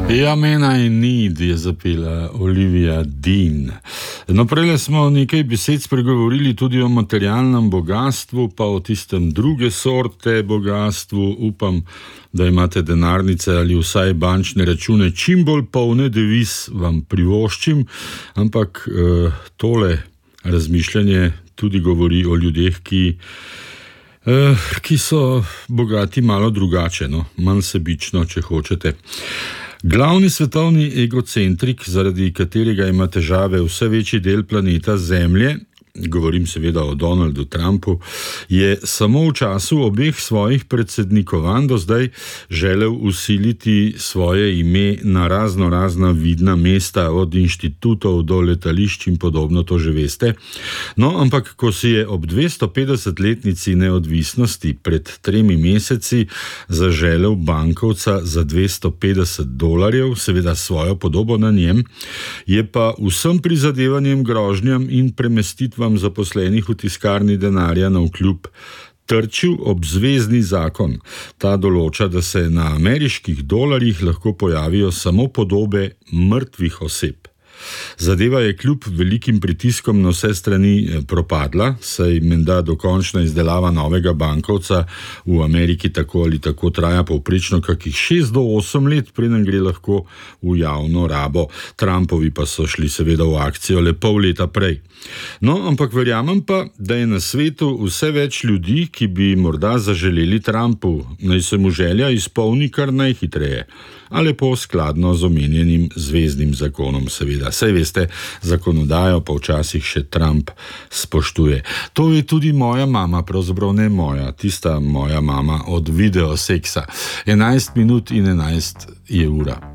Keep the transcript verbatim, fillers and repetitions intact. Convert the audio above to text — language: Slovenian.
Ja, mena in need je zapela Olivia Dean. No, prele smo nekaj besed spregovorili tudi o materialnem bogatstvu, pa o tistem druge sorte bogatstvu. Upam, da imate denarnice ali vsaj bančne račune čim bolj polne, deviz vam privoščim, ampak eh, tole razmišljanje tudi govori o ljudeh, ki Uh, ki so bogati malo drugače, no, manj sebično, če hočete. Glavni svetovni egocentrik, zaradi katerega ima težave vse večji del planeta Zemlje, govorim seveda o Donaldu Trumpu, je samo v času obeh svojih predsednikovanj do zdaj želel usiliti svoje ime na razno razna vidna mesta, od inštitutov do letališč in podobno, to že veste. No, ampak ko si je ob dvestopetdesetletnici neodvisnosti pred tremi meseci zaželel bankovca za dvesto petdeset dolarjev, seveda svojo podobo na njem, je pa vsem prizadevanjem, grožnjam in premestitvam zaposlenih v tiskarni denarja navkljub trčil ob zvezni zakon. Ta določa, da se na ameriških dolarjih lahko pojavijo samo podobe mrtvih oseb. Zadeva je kljub velikim pritiskom na vse strani propadla, saj menda dokončna izdelava novega bankovca v Ameriki tako ali tako traja povprečno kakih šest do osem let, preden gre lahko v javno rabo. Trumpovi pa so šli seveda v akcijo le pol leta prej. No, ampak verjamem pa, da je na svetu vse več ljudi, ki bi morda zaželeli Trumpu, naj se mu želja izpolni kar najhitreje, a lepo skladno z omenjenim zveznim zakonom, seveda. Saj veste, zakonodajo pa včasih še Trump spoštuje. To je tudi moja mama, pravzaprav ne moja, tista moja mama od videoseksa. enajst minut in enajst je ura.